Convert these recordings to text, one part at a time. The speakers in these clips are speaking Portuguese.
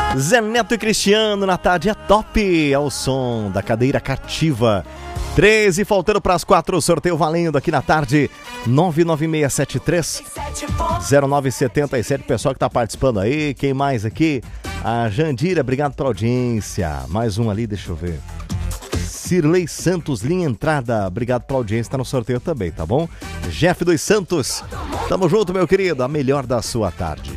Zé Neto e Cristiano na tarde é top, é o som da cadeira cativa. 13 faltando para as 4, o sorteio valendo aqui na tarde. 99673-0977. Pessoal que tá participando aí, quem mais aqui? A Jandira, obrigado pela audiência. Mais um ali, deixa eu ver. Cirlei Santos, linha entrada, obrigado pela audiência, tá no sorteio também, tá bom? Jeff dos Santos, tamo junto, meu querido, a melhor da sua tarde.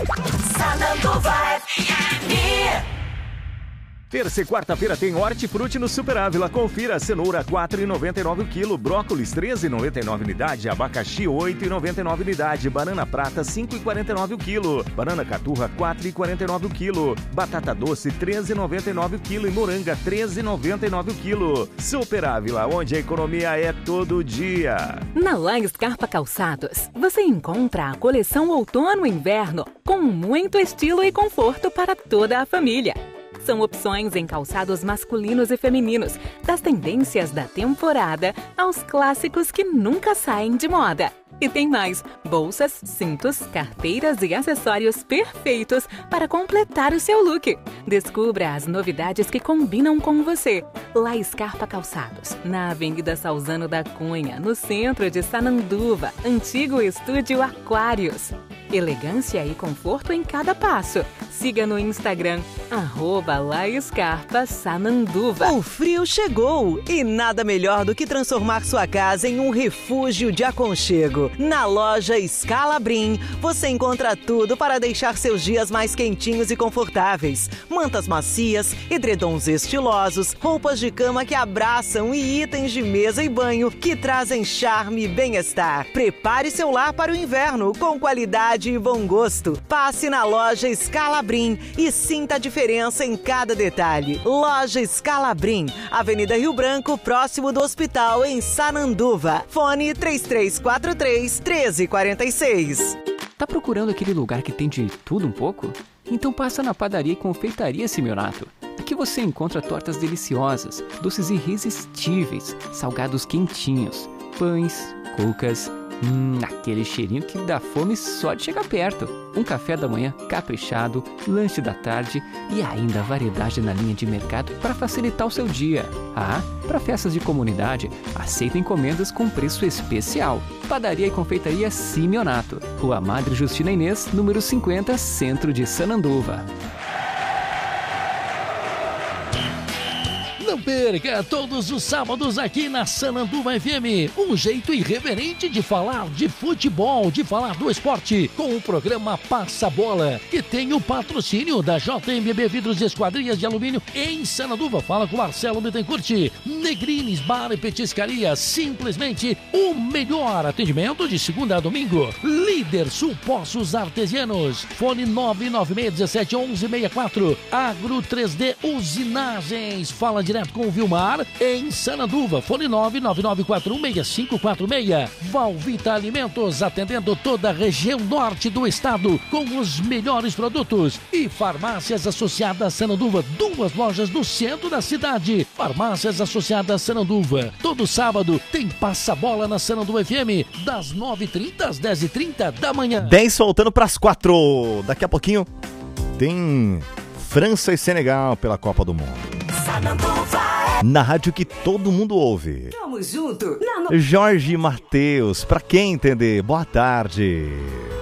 Terça e quarta-feira tem Hortifruti no Super Ávila. Confira: cenoura R$ 4,99 o quilo, brócolis R$ 13,99 unidade, abacaxi R$ 8,99 unidade, banana prata R$ 5,49 o quilo, banana caturra R$ 4,49 o quilo, batata doce R$ 13,99 o quilo e moranga R$ 13,99 o quilo. Super Ávila, onde a economia é todo dia. Na La Scarpa Calçados, você encontra a coleção outono-inverno com muito estilo e conforto para toda a família. São opções em calçados masculinos e femininos, das tendências da temporada aos clássicos que nunca saem de moda. E tem mais: bolsas, cintos, carteiras e acessórios perfeitos para completar o seu look. Descubra as novidades que combinam com você. La Scarpa Calçados, na Avenida Salzano da Cunha, no centro de Sananduva, antigo estúdio Aquários. Elegância e conforto em cada passo. Siga no Instagram, @LaScarpaSananduva. O frio chegou e nada melhor do que transformar sua casa em um refúgio de aconchego. Na loja Scalabrin, você encontra tudo para deixar seus dias mais quentinhos e confortáveis. Mantas macias, edredons estilosos, roupas de cama que abraçam e itens de mesa e banho que trazem charme e bem-estar. Prepare seu lar para o inverno com qualidade e bom gosto. Passe na loja Scalabrin e sinta a diferença em cada detalhe. Loja Scalabrin, Avenida Rio Branco, próximo do hospital em Sananduva. Fone 3343-1346. Tá procurando aquele lugar que tem de tudo um pouco? Então passa na Padaria e Confeitaria Simeonato. Aqui você encontra tortas deliciosas, doces irresistíveis, salgados quentinhos, pães, cucas, aquele cheirinho que dá fome só de chegar perto. Um café da manhã caprichado, lanche da tarde e ainda variedade na linha de mercado para facilitar o seu dia. Para festas de comunidade, aceita encomendas com preço especial. Padaria e Confeitaria Simeonato, Rua Madre Justina Inês, número 50, centro de Sananduva. Não perca todos os sábados aqui na Sananduva FM, um jeito irreverente de falar de futebol, de falar do esporte, com o programa Passa Bola, que tem o patrocínio da JMB Vidros e Esquadrias de Alumínio em Sananduva. Fala com Marcelo Bittencourt. Negrines Bar e Petiscaria, simplesmente o melhor atendimento de segunda a domingo. Líder Sul Poços Artesianos, fone 996171164. Agro 3D Usinagens, fala direto com o Vilmar em Sananduva, fone 999416546. Valvita Alimentos, atendendo toda a região norte do estado com os melhores produtos. E Farmácias Associadas Sananduva, 2 lojas no centro da cidade. Farmácias Associadas Sananduva. Todo sábado tem Passa-Bola na Sananduva FM, das 9h30 às 10h30 da manhã. 10 faltando para as 4. Daqui a pouquinho tem França e Senegal pela Copa do Mundo. Na rádio que todo mundo ouve. Tamo junto. Jorge Mateus, pra quem entender, boa tarde.